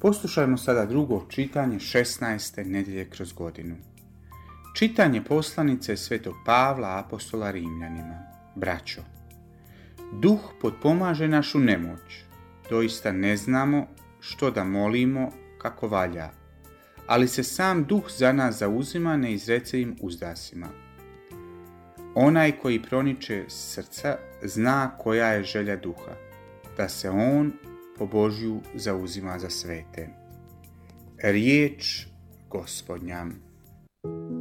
Poslušajmo sada drugo čitanje 16. nedjelje kroz godinu. Čitanje poslanice svetog Pavla apostola Rimljanima. Braćo, Duh potpomaže našu nemoć. Doista ne znamo što da molimo kako valja, ali se sam Duh za nas zauzima neizrecivim uzdasima. Onaj koji proniče srca zna koja je želja Duha, da se on po Božju zauzima za svete. Riječ Gospodnja.